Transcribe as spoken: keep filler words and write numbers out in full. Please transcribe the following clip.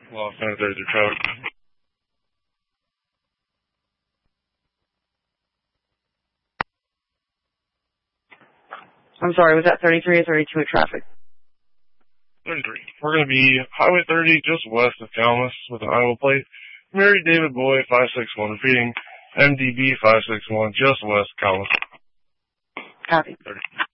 Lost center thirty-three traffic. I'm sorry, was that thirty-three or thirty-two at traffic? thirty-three. We're going to be Highway thirty just west of Calmus with an Iowa plate. Mary David Boy five six one repeating M D B five six one just west of Calmus. Copy. thirty.